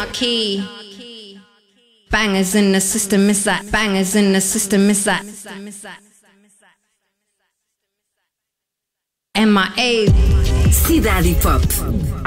anarchy. Bangers in the system, miss that. Bangers in the system, miss that. MIA. Cidade Hip Hop.